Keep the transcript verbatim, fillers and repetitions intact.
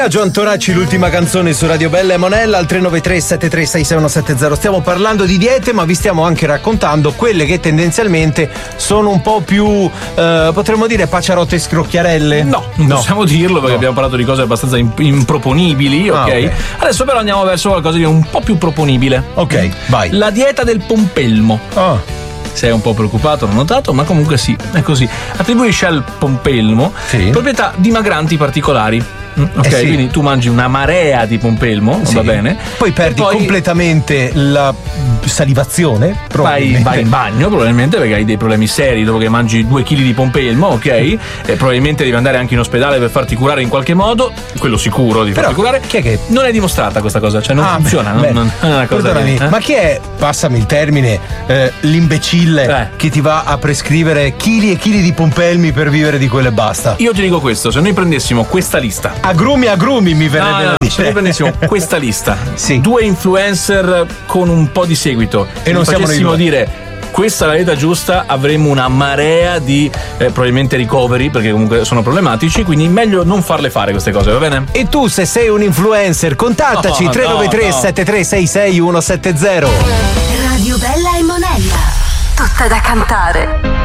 Biagio Antonacci, l'ultima canzone su Radio Bella e Monella al tre nove tre sette tre sei sei uno sette zero. Stiamo parlando di diete, ma vi stiamo anche raccontando quelle che tendenzialmente sono un po' più eh, potremmo dire paciarotte e scrocchiarelle. No, non no. possiamo dirlo perché no. abbiamo parlato di cose abbastanza imp- improponibili, okay? Ah, ok. Adesso però andiamo verso qualcosa di un po' più proponibile. Ok, vai. La dieta del pompelmo. Oh. Sei un po' preoccupato, l'ho notato, ma comunque sì, è così. Attribuisce al pompelmo sì. proprietà dimagranti particolari. Ok, eh sì. quindi tu mangi una marea di pompelmo, sì. va bene. Poi perdi poi completamente la salivazione. Vai, vai in bagno, probabilmente, perché hai dei problemi seri dopo che mangi due chili di pompelmo, ok? E probabilmente devi andare anche in ospedale per farti curare in qualche modo, quello sicuro di farti curare. Chi è che non è dimostrata questa cosa, cioè non ah, funziona, beh, non, non è una cosa. Perdonami, che, eh? ma chi è, passami il termine, eh, l'imbecille eh. che ti va a prescrivere chili e chili di pompelmi per vivere di quello e basta? Io ti dico questo, se noi prendessimo questa lista, agrumi agrumi mi verrebbe no, no, da no, dire. se noi prendessimo questa lista, sì. due influencer con un po' di seguito e non siamo facessimo dire questa è la dieta giusta, avremmo una marea di eh, probabilmente ricoveri, perché comunque sono problematici, quindi meglio non farle fare queste cose, va bene? E tu, se sei un influencer, contattaci no, tre nove tre sette tre sei sei uno sette zero. Radio Bella e Monella, tutta da cantare.